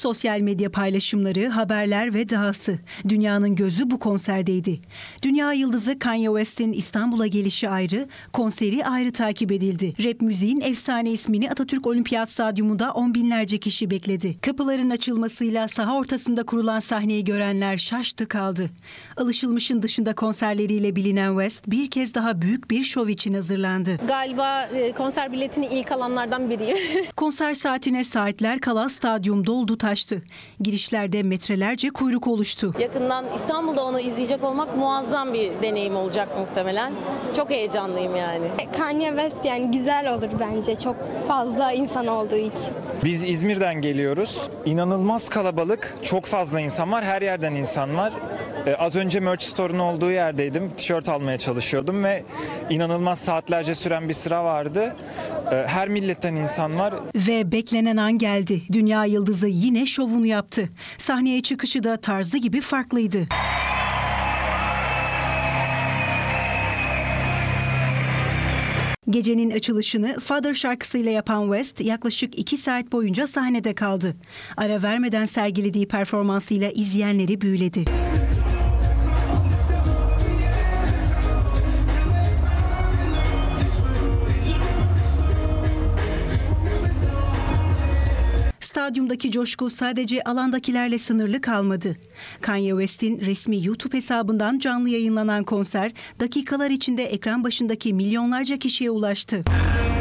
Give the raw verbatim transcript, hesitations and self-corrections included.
Sosyal medya paylaşımları, haberler ve dahası. Dünyanın gözü bu konserdeydi. Dünya yıldızı Kanye West'in İstanbul'a gelişi ayrı, konseri ayrı takip edildi. Rap müziğin efsane ismini Atatürk Olimpiyat Stadyumunda on binlerce kişi bekledi. Kapıların açılmasıyla saha ortasında kurulan sahneyi görenler şaştı kaldı. Alışılmışın dışında konserleriyle bilinen West bir kez daha büyük bir şov için hazırlandı. Galiba konser biletini ilk alanlardan biriyim. Konser saatine saatler kala stadyum doldu taştı. Girişlerde metrelerce kuyruk oluştu. Yakından İstanbul'da onu izleyecek olmak muazzam bir deneyim olacak muhtemelen. Çok heyecanlıyım yani. Kanye West yani güzel olur bence çok fazla insan olduğu için. Biz İzmir'den geliyoruz. İnanılmaz kalabalık, çok fazla insan var, her yerden insan var. Ee, az önce Merch Store'un olduğu yerdeydim. Tişört almaya çalışıyordum ve inanılmaz saatlerce süren bir sıra vardı. Ee, her milletten insan var. Ve beklenen an geldi. Dünya yıldızı yine şovunu yaptı. Sahneye çıkışı da tarzı gibi farklıydı. Gecenin açılışını Father şarkısıyla yapan West yaklaşık iki saat boyunca sahnede kaldı. Ara vermeden sergilediği performansıyla izleyenleri büyüledi. Stadyumdaki coşku sadece alandakilerle sınırlı kalmadı. Kanye West'in resmi YouTube hesabından canlı yayınlanan konser dakikalar içinde ekran başındaki milyonlarca kişiye ulaştı.